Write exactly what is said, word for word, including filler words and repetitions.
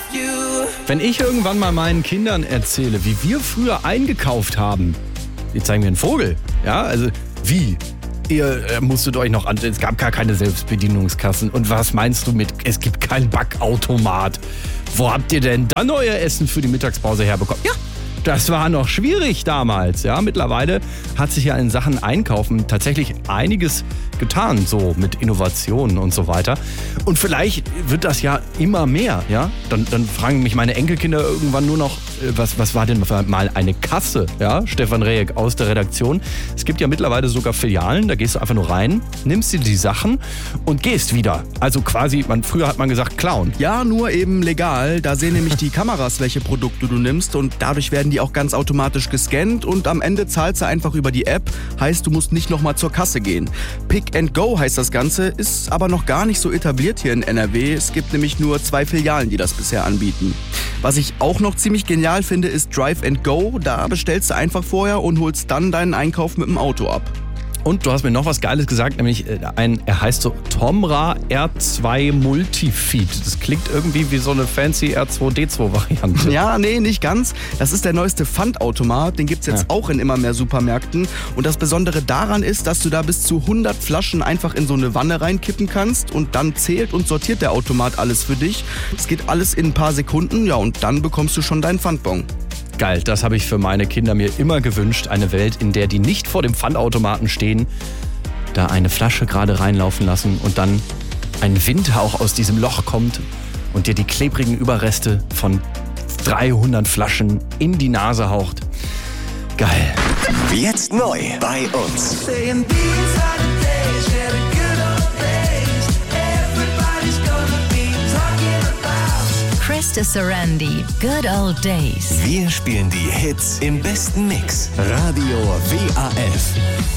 Wenn ich irgendwann mal meinen Kindern erzähle, wie wir früher eingekauft haben, die zeigen mir einen Vogel. Ja, also wie? Ihr äh, musstet euch noch an, es gab gar keine Selbstbedienungskassen. Und was meinst du mit, es gibt keinen Backautomat? Wo habt ihr denn dann euer Essen für die Mittagspause herbekommen? Ja, das war noch schwierig damals. Ja, mittlerweile hat sich ja in Sachen Einkaufen tatsächlich einiges getan, so mit Innovationen und so weiter. Und vielleicht wird das ja immer mehr. Ja? Dann, dann fragen mich meine Enkelkinder irgendwann nur noch, was, was war denn mal eine Kasse? Ja? Stefan Rehek aus der Redaktion. Es gibt ja mittlerweile sogar Filialen, da gehst du einfach nur rein, nimmst dir die Sachen und gehst wieder. Also quasi, man, früher hat man gesagt, klauen. Ja, nur eben legal. Da sehen nämlich die Kameras, welche Produkte du nimmst und dadurch werden die auch ganz automatisch gescannt und am Ende zahlst du einfach über die App. Heißt, du musst nicht nochmal zur Kasse gehen. Pick and Go heißt das Ganze, ist aber noch gar nicht so etabliert hier in N R W. Es gibt nämlich nur zwei Filialen, die das bisher anbieten. Was ich auch noch ziemlich genial finde, ist Drive and Go. Da bestellst du einfach vorher und holst dann deinen Einkauf mit dem Auto ab. Und du hast mir noch was Geiles gesagt, nämlich ein, er heißt so Tomra R zwei Multifeed. Das klingt irgendwie wie so eine fancy R zwei D zwei Variante. Ja, nee, nicht ganz. Das ist der neueste Pfandautomat. Den gibt's jetzt ja auch in immer mehr Supermärkten. Und das Besondere daran ist, dass du da bis zu hundert Flaschen einfach in so eine Wanne reinkippen kannst und dann zählt und sortiert der Automat alles für dich. Das geht alles in ein paar Sekunden, ja, und dann bekommst du schon deinen Pfandbon. Geil, das habe ich für meine Kinder mir immer gewünscht. Eine Welt, in der die nicht vor dem Pfandautomaten stehen, da eine Flasche gerade reinlaufen lassen und dann ein Windhauch aus diesem Loch kommt und dir die klebrigen Überreste von dreihundert Flaschen in die Nase haucht. Geil. Jetzt neu bei uns. Krista Sarandi, Good Old Days. Wir spielen die Hits im besten Mix. Radio W A F.